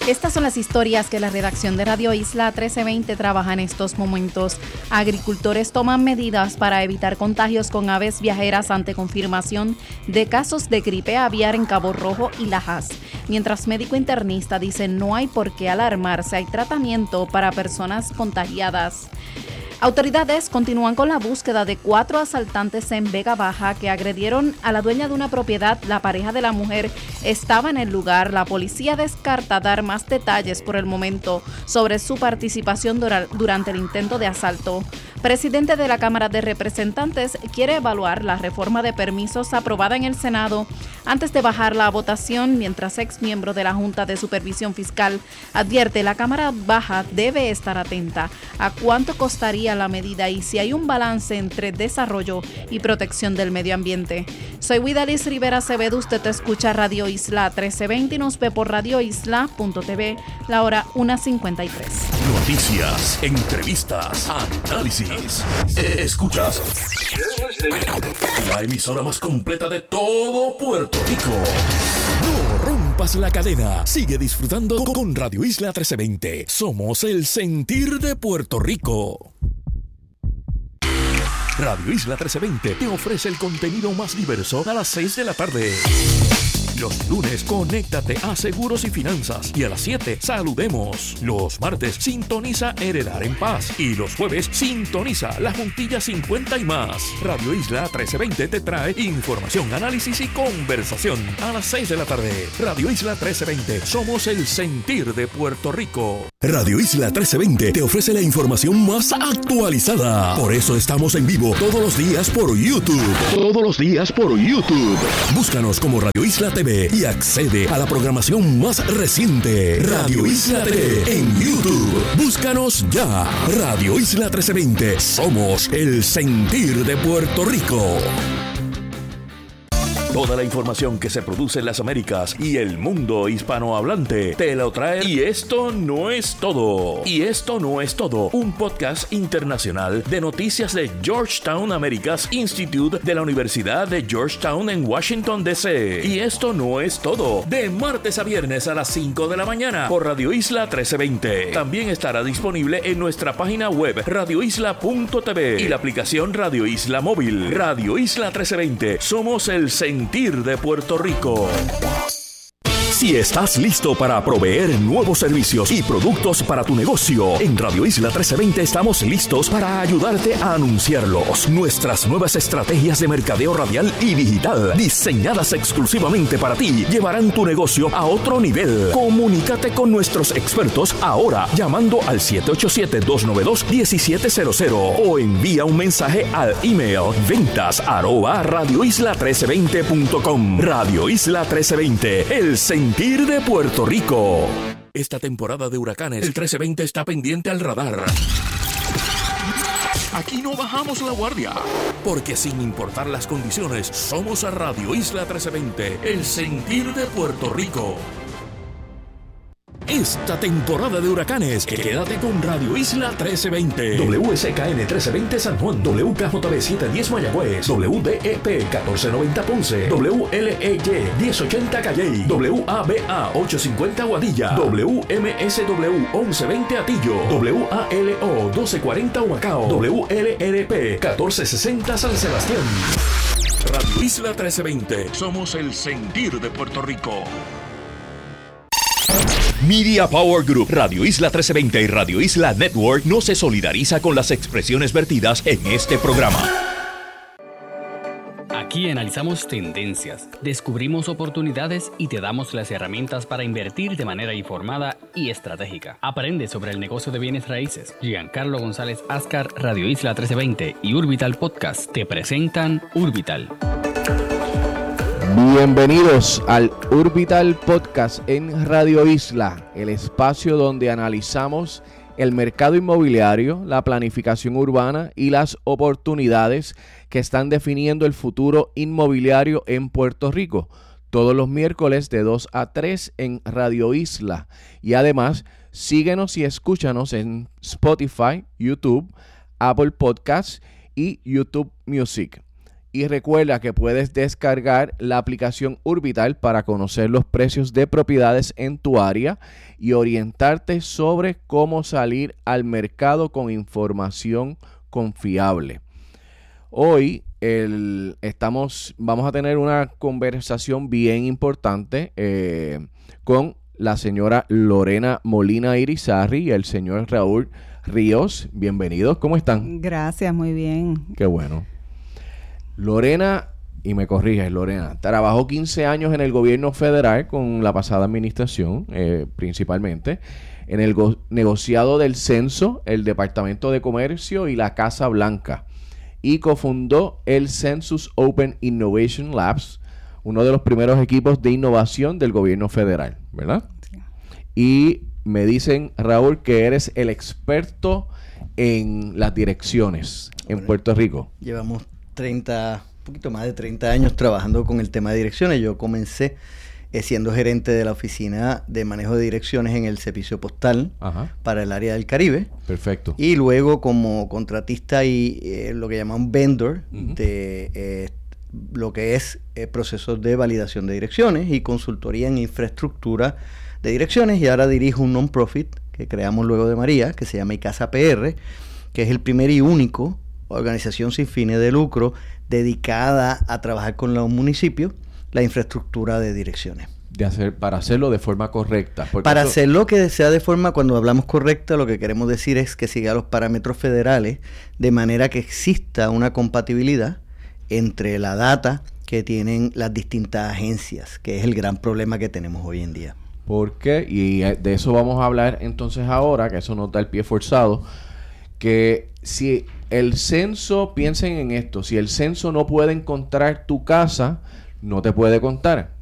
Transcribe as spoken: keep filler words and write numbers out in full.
Estas son las historias que la redacción de Radio Isla trece veinte trabaja en estos momentos. Agricultores toman medidas para evitar contagios con aves viajeras ante confirmación de casos de gripe aviar en Cabo Rojo y Lajas. Mientras médico internista dice no hay por qué alarmarse, hay tratamiento para personas contagiadas. Autoridades continúan con la búsqueda de cuatro asaltantes en Vega Baja que agredieron a la dueña de una propiedad. La pareja de la mujer estaba en el lugar. La policía descarta dar más detalles por el momento sobre su participación dura- durante el intento de asalto. Presidente de la Cámara de Representantes quiere evaluar la reforma de permisos aprobada en el Senado antes de bajarla a votación, mientras exmiembro de la Junta de Supervisión Fiscal advierte la Cámara Baja debe estar atenta a cuánto costaría la medida y si hay un balance entre desarrollo y protección del medio ambiente. Soy Widalis Rivera Acevedo, usted te escucha Radio Isla trece veinte y nos ve por radio isla punto t v, la hora una cincuenta y tres. Noticias, entrevistas, análisis. Escuchas la emisora más completa de todo Puerto Rico. No rompas la cadena. Sigue disfrutando con Radio Isla trece veinte. Somos el sentir de Puerto Rico. Radio Isla trece veinte te ofrece el contenido más diverso a las seis de la tarde. Los lunes, conéctate a Seguros y Finanzas. Y a las siete, saludemos. Los martes, sintoniza Heredar en Paz. Y los jueves, sintoniza La Juntilla cincuenta y más. Radio Isla trece veinte te trae información, análisis y conversación. A las seis de la tarde, Radio Isla trece veinte. Somos el sentir de Puerto Rico. Radio Isla trece veinte te ofrece la información más actualizada. Por eso estamos en vivo todos los días por YouTube. Todos los días por YouTube. Búscanos como Radio Isla T V y accede a la programación más reciente. Radio Isla T V en YouTube. Búscanos ya. Radio Isla trece veinte. Somos el sentir de Puerto Rico. Toda la información que se produce en las Américas y el mundo hispanohablante te lo trae. Y esto no es todo. Y esto no es todo. Un podcast internacional de noticias de Georgetown Americas Institute de la Universidad de Georgetown en Washington, D C Y esto no es todo. De martes a viernes a las cinco de la mañana por Radio Isla trece veinte. También estará disponible en nuestra página web radio isla punto t v y la aplicación Radio Isla Móvil. Radio Isla trece veinte. Somos el sentir de Puerto Rico. Si estás listo para proveer nuevos servicios y productos para tu negocio, en Radio Isla trece veinte estamos listos para ayudarte a anunciarlos. Nuestras nuevas estrategias de mercadeo radial y digital, diseñadas exclusivamente para ti, llevarán tu negocio a otro nivel. Comunícate con nuestros expertos ahora llamando al siete ocho siete, dos nueve dos, uno siete cero cero o envía un mensaje al email ventas arroba radio isla trece veinte punto com. Radio Isla trece veinte, el sentir de Puerto Rico. Esta temporada de huracanes, el trece veinte está pendiente al radar. Aquí no bajamos la guardia, porque sin importar las condiciones, somos a Radio Isla trece veinte, el sentir de Puerto Rico. Esta temporada de huracanes, quédate con Radio Isla trece veinte. W S K N trece veinte San Juan, W K J B setecientos diez Mayagüez, W D E P catorce noventa Ponce, W L E Y diez ochenta Calley, W A B A ochocientos cincuenta Guadilla, W M S W once veinte Atillo, W A L O doce cuarenta Humacao, W L R P catorce sesenta San Sebastián. Radio Isla trece veinte, somos el sentir de Puerto Rico. Media Power Group, Radio Isla trece veinte y Radio Isla Network no se solidariza con las expresiones vertidas en este programa. Aquí analizamos tendencias, descubrimos oportunidades y te damos las herramientas para invertir de manera informada y estratégica. Aprende sobre el negocio de bienes raíces. Giancarlo González Ascar, Radio Isla trece veinte y Urbital Podcast te presentan Urbital. Bienvenidos al Urbital Podcast en Radio Isla, el espacio donde analizamos el mercado inmobiliario, la planificación urbana y las oportunidades que están definiendo el futuro inmobiliario en Puerto Rico. Todos los miércoles de dos a tres en Radio Isla. Y además, síguenos y escúchanos en Spotify, YouTube, Apple Podcasts y YouTube Music. Y recuerda que puedes descargar la aplicación Urbital para conocer los precios de propiedades en tu área y orientarte sobre cómo salir al mercado con información confiable. Hoy el, estamos, vamos a tener una conversación bien importante eh, con la señora Lorena Molina Irizarry y el señor Raúl Ríos. Bienvenidos, ¿cómo están? Gracias, muy bien. Qué bueno. Lorena, y me corriges, Lorena, trabajó quince años en el gobierno federal con la pasada administración, eh, principalmente, en el go- negociado del censo, el Departamento de Comercio y la Casa Blanca, y cofundó el Census Open Innovation Labs, uno de los primeros equipos de innovación del gobierno federal, ¿verdad? Sí. Y me dicen, Raúl, que eres el experto en las direcciones en Bueno, Puerto Rico. Llevamos treinta, un poquito más de treinta años trabajando con el tema de direcciones. Yo comencé eh, siendo gerente de la oficina de manejo de direcciones en el servicio postal Ajá. para el área del Caribe. Perfecto. Y luego como contratista y eh, lo que llaman vendor Uh-huh. de eh, lo que es eh, procesos de validación de direcciones y consultoría en infraestructura de direcciones. Y ahora dirijo un non-profit que creamos luego de María, que se llama ICASA P R, que es el primer y único organización sin fines de lucro dedicada a trabajar con los municipios la infraestructura de direcciones. De hacer, para hacerlo de forma correcta. Para eso, hacerlo que sea de forma, cuando hablamos correcta, lo que queremos decir es que siga los parámetros federales de manera que exista una compatibilidad entre la data que tienen las distintas agencias, que es el gran problema que tenemos hoy en día. ¿Por qué? Y de eso vamos a hablar entonces ahora, que eso nos da el pie forzado, que si el censo, piensen en esto, si el censo no puede encontrar tu casa, no te puede contar.